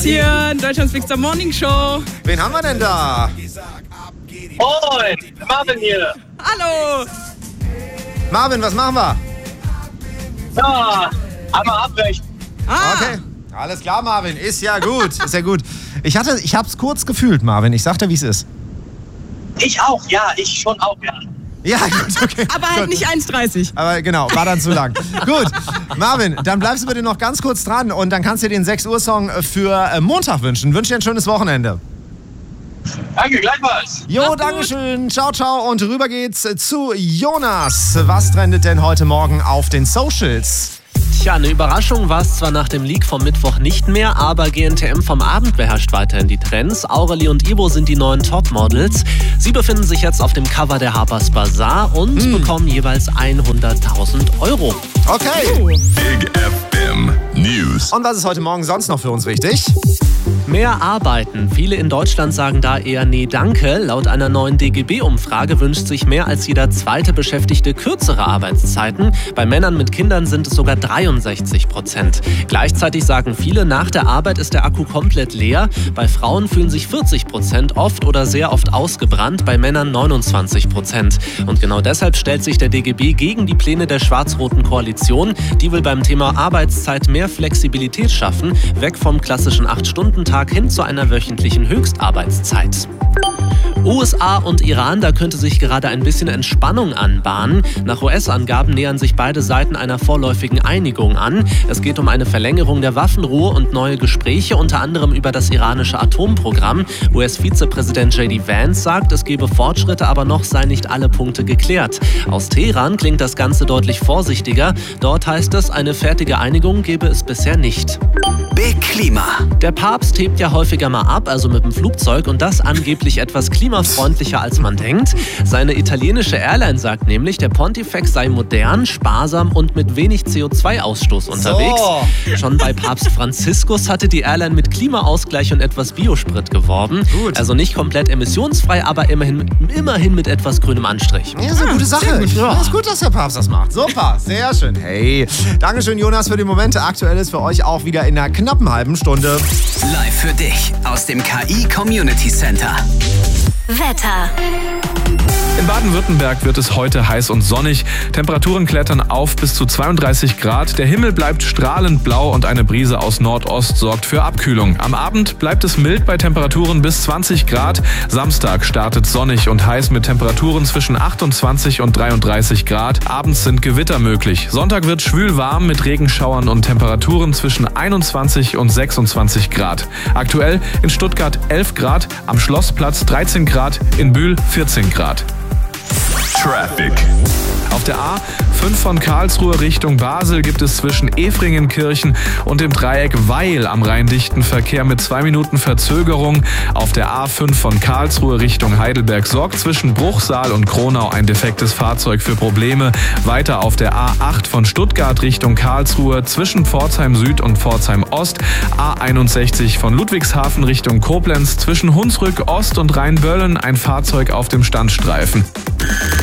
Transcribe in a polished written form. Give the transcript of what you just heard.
Hier, Deutschlands Bigster Morning Show. Wen haben wir denn da? Moin, Marvin hier. Hallo. Marvin, was machen wir? Ja, einmal abbrechen. Okay, alles klar, Marvin. Ist ja gut, ist ja gut. Ich hab's kurz gefühlt, Marvin. Ich sag dir, wie es ist. Ich auch, ja, ich schon auch, ja. Ja, gut, okay. Aber halt nicht 1,30. Aber genau, war dann zu lang. Gut, Marvin, dann bleibst du bitte noch ganz kurz dran und dann kannst du dir den 6 Uhr Song für Montag wünschen. Wünsche dir ein schönes Wochenende. Danke, gleichfalls. Jo, dankeschön. Ciao, ciao. Und rüber geht's zu Jonas. Was trendet denn heute Morgen auf den Socials? Tja, eine Überraschung war es zwar nach dem Leak vom Mittwoch nicht mehr, aber GNTM vom Abend beherrscht weiterhin die Trends. Aurelie und Ivo sind die neuen Topmodels. Sie befinden sich jetzt auf dem Cover der Harper's Bazaar und bekommen jeweils 100.000 Euro. Okay. Big FM News. Und was ist heute Morgen sonst noch für uns wichtig? Mehr arbeiten. Viele in Deutschland sagen da eher nee, danke. Laut einer neuen DGB-Umfrage wünscht sich mehr als jeder zweite Beschäftigte kürzere Arbeitszeiten. Bei Männern mit Kindern sind es sogar 63%. Gleichzeitig sagen viele, nach der Arbeit ist der Akku komplett leer. Bei Frauen fühlen sich 40% oft oder sehr oft ausgebrannt, bei Männern 29%. Und genau deshalb stellt sich der DGB gegen die Pläne der schwarz-roten Koalition. Die will beim Thema Arbeitszeit mehr Flexibilität schaffen, weg vom klassischen 8-Stunden-Tag hin zu einer wöchentlichen Höchstarbeitszeit. USA und Iran, da könnte sich gerade ein bisschen Entspannung anbahnen. Nach US-Angaben nähern sich beide Seiten einer vorläufigen Einigung an. Es geht um eine Verlängerung der Waffenruhe und neue Gespräche, unter anderem über das iranische Atomprogramm. US-Vizepräsident J.D. Vance sagt, es gebe Fortschritte, aber noch seien nicht alle Punkte geklärt. Aus Teheran klingt das Ganze deutlich vorsichtiger. Dort heißt es, eine fertige Einigung gebe es bisher nicht. Big Klima. Der Papst hebt ja häufiger mal ab, also mit dem Flugzeug, und das angeblich etwas klimafreundlicher als man denkt. Seine italienische Airline sagt nämlich, der Pontifex sei modern, sparsam und mit wenig CO2-Ausstoß unterwegs. Schon bei Papst Franziskus hatte die Airline mit Klimaausgleich und etwas Biosprit geworben. Gut. Also nicht komplett emissionsfrei, aber immerhin mit etwas grünem Anstrich. Ja, ist eine gute Sache. gut, ja. Ja, ist gut, dass der Papst das macht. Super, sehr schön. Hey, Dankeschön, Jonas, für die Momente. Aktuell ist für euch auch wieder in einer knappen halben Stunde. Live für dich aus dem KI Community Center. Wetter. In Baden-Württemberg wird es heute heiß und sonnig. Temperaturen klettern auf bis zu 32 Grad. Der Himmel bleibt strahlend blau und eine Brise aus Nordost sorgt für Abkühlung. Am Abend bleibt es mild bei Temperaturen bis 20 Grad. Samstag startet sonnig und heiß mit Temperaturen zwischen 28 und 33 Grad. Abends sind Gewitter möglich. Sonntag wird schwül warm mit Regenschauern und Temperaturen zwischen 21 und 26 Grad. Aktuell in Stuttgart 11 Grad, am Schlossplatz 13 Grad, in Bühl 14 Grad. Traffic. Auf der A5 von Karlsruhe Richtung Basel gibt es zwischen Efringenkirchen und dem Dreieck Weil am Rhein dichten Verkehr mit 2 Minuten Verzögerung. Auf der A5 von Karlsruhe Richtung Heidelberg sorgt zwischen Bruchsal und Kronau ein defektes Fahrzeug für Probleme. Weiter auf der A8 von Stuttgart Richtung Karlsruhe zwischen Pforzheim Süd und Pforzheim Ost. A61 von Ludwigshafen Richtung Koblenz zwischen Hunsrück Ost und Rheinböllen ein Fahrzeug auf dem Standstreifen.